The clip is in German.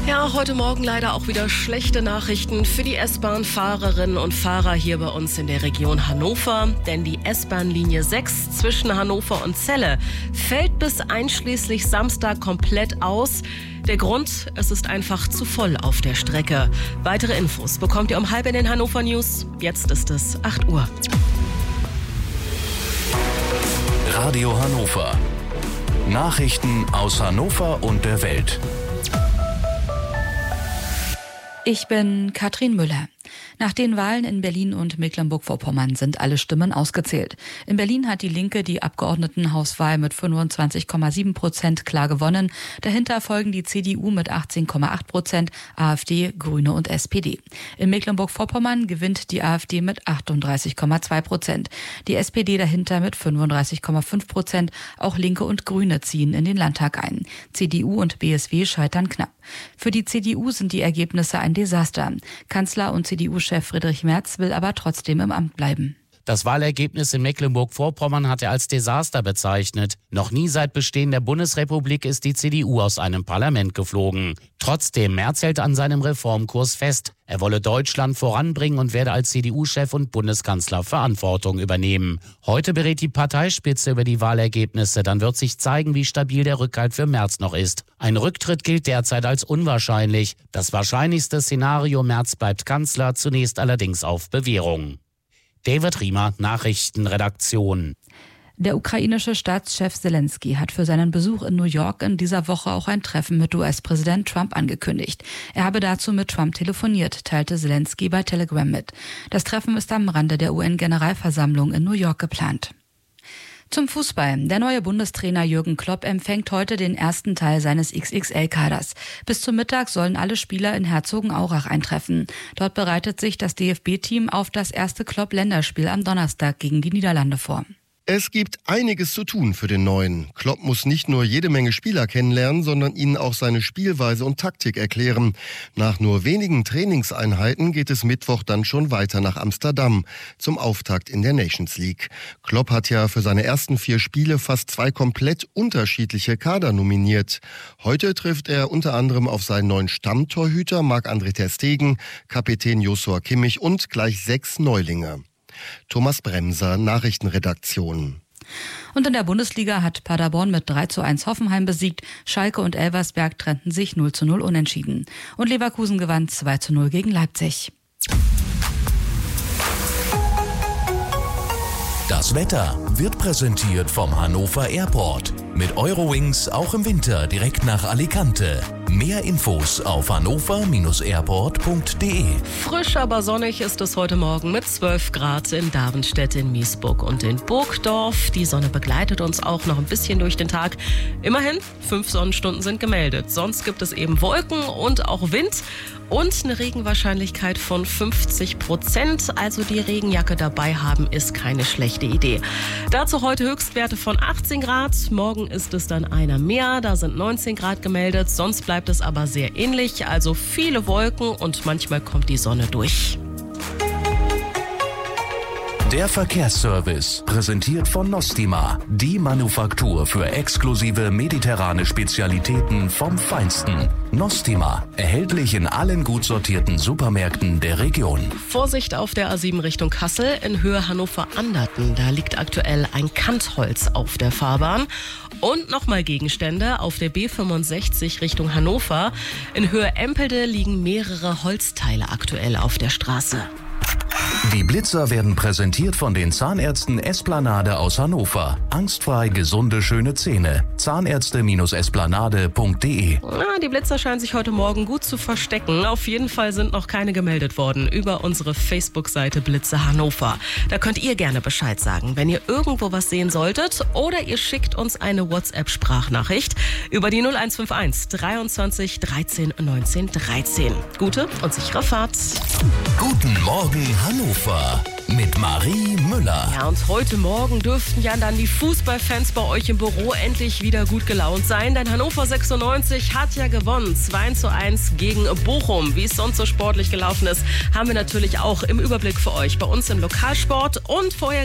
Ja, heute Morgen leider auch wieder schlechte Nachrichten für die S-Bahn-Fahrerinnen und Fahrer hier bei uns in der Region Hannover. Denn die S-Bahn-Linie 6 zwischen Hannover und Celle fällt bis einschließlich Samstag komplett aus. Der Grund, es ist einfach zu voll auf der Strecke. Weitere Infos bekommt ihr um 12 in den Hannover News. Jetzt ist es 8 Uhr. Radio Hannover. Nachrichten aus Hannover und der Welt. Ich bin Katrin Müller. Nach den Wahlen in Berlin und Mecklenburg-Vorpommern sind alle Stimmen ausgezählt. In Berlin hat die Linke die Abgeordnetenhauswahl mit 25,7% klar gewonnen. Dahinter folgen die CDU mit 18,8%, AfD, Grüne und SPD. In Mecklenburg-Vorpommern gewinnt die AfD mit 38,2%. Die SPD dahinter mit 35,5%. Auch Linke und Grüne ziehen in den Landtag ein. CDU und BSW scheitern knapp. Für die CDU sind die Ergebnisse ein Desaster. Kanzler und CDU-Chef Friedrich Merz will aber trotzdem im Amt bleiben. Das Wahlergebnis in Mecklenburg-Vorpommern hat er als Desaster bezeichnet. Noch nie seit Bestehen der Bundesrepublik ist die CDU aus einem Parlament geflogen. Trotzdem, Merz hält an seinem Reformkurs fest. Er wolle Deutschland voranbringen und werde als CDU-Chef und Bundeskanzler Verantwortung übernehmen. Heute berät die Parteispitze über die Wahlergebnisse. Dann wird sich zeigen, wie stabil der Rückhalt für Merz noch ist. Ein Rücktritt gilt derzeit als unwahrscheinlich. Das wahrscheinlichste Szenario: Merz bleibt Kanzler, zunächst allerdings auf Bewährung. David Riemer, Nachrichtenredaktion. Der ukrainische Staatschef Zelensky hat für seinen Besuch in New York in dieser Woche auch ein Treffen mit US-Präsident Trump angekündigt. Er habe dazu mit Trump telefoniert, teilte Zelensky bei Telegram mit. Das Treffen ist am Rande der UN-Generalversammlung in New York geplant. Zum Fußball. Der neue Bundestrainer Jürgen Klopp empfängt heute den ersten Teil seines XXL-Kaders. Bis zum Mittag sollen alle Spieler in Herzogenaurach eintreffen. Dort bereitet sich das DFB-Team auf das erste Klopp-Länderspiel am Donnerstag gegen die Niederlande vor. Es gibt einiges zu tun für den Neuen. Klopp muss nicht nur jede Menge Spieler kennenlernen, sondern ihnen auch seine Spielweise und Taktik erklären. Nach nur wenigen Trainingseinheiten geht es Mittwoch dann schon weiter nach Amsterdam zum Auftakt in der Nations League. Klopp hat ja für seine ersten 4 Spiele fast 2 komplett unterschiedliche Kader nominiert. Heute trifft er unter anderem auf seinen neuen Stammtorhüter Marc-André ter Stegen, Kapitän Joshua Kimmich und gleich 6 Neulinge. Thomas Bremser, Nachrichtenredaktion. Und in der Bundesliga hat Paderborn mit 3:1 Hoffenheim besiegt. Schalke und Elversberg trennten sich 0:0 unentschieden. Und Leverkusen gewann 2:0 gegen Leipzig. Das Wetter wird präsentiert vom Hannover Airport. Mit Eurowings auch im Winter direkt nach Alicante. Mehr Infos auf hannover-airport.de. Frisch, aber sonnig ist es heute Morgen mit 12 Grad in Davenstedt, in Miesburg und in Burgdorf. Die Sonne begleitet uns auch noch ein bisschen durch den Tag. Immerhin 5 Sonnenstunden sind gemeldet. Sonst gibt es eben Wolken und auch Wind und eine Regenwahrscheinlichkeit von 50%. Also die Regenjacke dabei haben ist keine schlechte Idee. Dazu heute Höchstwerte von 18 Grad. Morgen ist es dann einer mehr. Da sind 19 Grad gemeldet. Sonst bleibt es aber sehr ähnlich. Also viele Wolken und manchmal kommt die Sonne durch. Der Verkehrsservice, präsentiert von Nostima, die Manufaktur für exklusive mediterrane Spezialitäten vom Feinsten. Nostima, erhältlich in allen gut sortierten Supermärkten der Region. Vorsicht auf der A7 Richtung Kassel in Höhe Hannover-Anderten. Da liegt aktuell ein Kantholz auf der Fahrbahn. Und nochmal Gegenstände auf der B65 Richtung Hannover. In Höhe Empelde liegen mehrere Holzteile aktuell auf der Straße. Die Blitzer werden präsentiert von den Zahnärzten Esplanade aus Hannover. Angstfrei gesunde, schöne Zähne. Zahnärzte-esplanade.de. Die Blitzer scheinen sich heute Morgen gut zu verstecken. Auf jeden Fall sind noch keine gemeldet worden über unsere Facebook-Seite Blitze Hannover. Da könnt ihr gerne Bescheid sagen, wenn ihr irgendwo was sehen solltet, oder ihr schickt uns eine WhatsApp-Sprachnachricht über die 0151 23 13 19 13. Gute und sichere Fahrt. Guten Morgen Hannover mit Marie Müller. Ja, und heute Morgen dürften ja dann die Fußballfans bei euch im Büro endlich wieder gut gelaunt sein. Denn Hannover 96 hat ja gewonnen. 2:1 gegen Bochum. Wie es sonst so sportlich gelaufen ist, haben wir natürlich auch im Überblick für euch bei uns im Lokalsport. Und vorher